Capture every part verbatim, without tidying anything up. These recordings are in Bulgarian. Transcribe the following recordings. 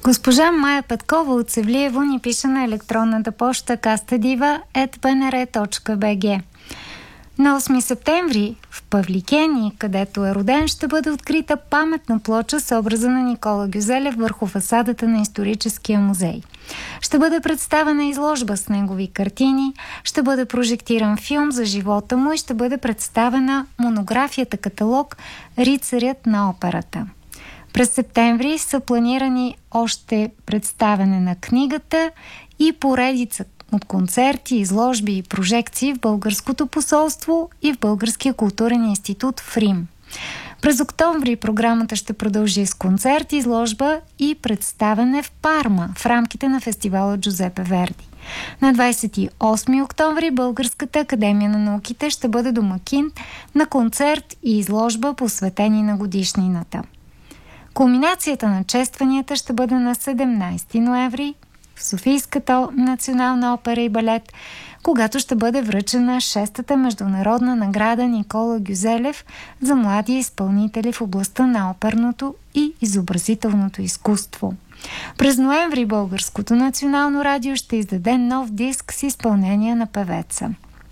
Госпожа Майя Петкова от Севлиево ни пише на електронната поща кастадива ет би ен ар точка би джи. На осми септември в Павликени, където е роден, ще бъде открита паметна плоча с образа на Никола Гюзелев върху фасадата на историческия музей. Ще бъде представена изложба с негови картини, ще бъде прожектиран филм за живота му и ще бъде представена монографията каталог "Рицарят на операта". През септември са планирани още представяне на книгата и поредица от концерти, изложби и прожекции в Българското посолство и в Българския културен институт в Рим. През октомври програмата ще продължи с концерт, изложба и представяне в Парма в рамките на фестивала Джузепе Верди. На двадесет и осми октомври Българската академия на науките ще бъде домакин на концерт и изложба, посветени на годишнината. Кулминацията на честванията ще бъде на седемнадесети ноември в Софийската национална опера и балет, когато ще бъде връчена шестата международна награда Никола Гюзелев за млади изпълнители в областта на оперното и изобразителното изкуство. През ноември Българското национално радио ще издаде нов диск с изпълнение на певеца.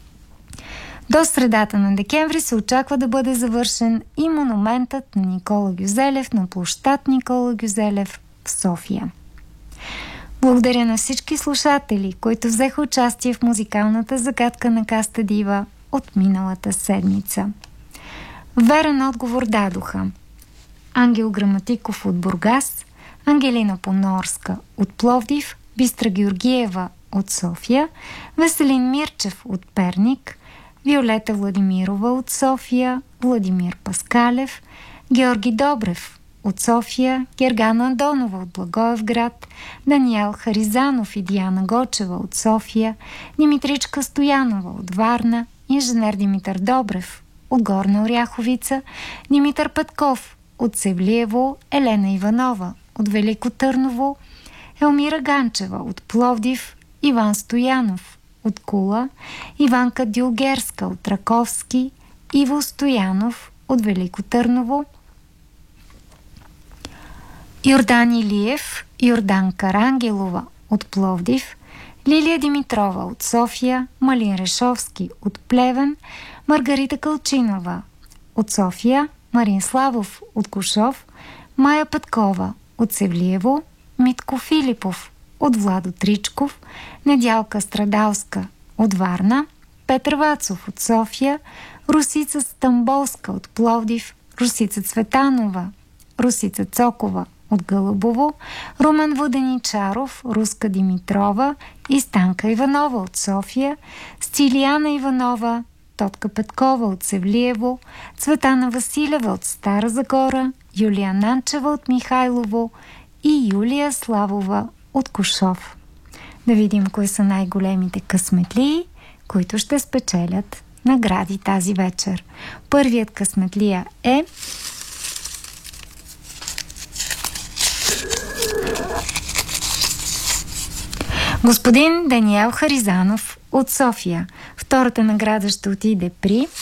До средата на декември се очаква да бъде завършен и монументът на Никола Гюзелев на площад Никола Гюзелев в София. Благодаря на всички слушатели, които взеха участие в музикалната загадка на Кастадива от миналата седмица. Верен отговор дадоха Ангел Граматиков от Бургас, Ангелина Понорска от Пловдив, Бистра Георгиева от София, Веселин Мирчев от Перник, Виолета Владимирова от София, Владимир Паскалев, Георги Добрев от София, Гергана Андонова от Благоевград, Даниел Харизанов и Диана Гочева от София, Димитричка Стоянова от Варна, инженер Димитър Добрев от Горна Оряховица, Димитър Петков от Севлиево, Елена Иванова от Велико Търново, Елмира Ганчева от Пловдив, Иван Стоянов от Кула, Иванка Дюлгерска от Раковски, Иво Стоянов от Велико Търново, Йордан Илиев, Йордан Карангелова от Пловдив, Лилия Димитрова от София, Малин Решовски от Плевен, Маргарита Кълчинова от София, Марин Славов от Кушов, Майя Петкова от Севлиево, Митко Филипов от Владо Тричков, Недялка Страдалска от Варна, Петър Вацов от София, Русица Стамболска от Пловдив, Русица Цветанова, Русица Цокова от Гълъбово, Румен Воденичаров, Руска Димитрова и Станка Иванова от София, Стилияна Иванова, Тотка Петкова от Севлиево, Цветана Василева от Стара Загора, Юлия Нанчева от Михайлово и Юлия Славова от Кушов. Да видим кои са най-големите късметлии, които ще спечелят награди тази вечер. Първият късметлия е господин Даниел Харизанов от София. Втората награда ще отиде при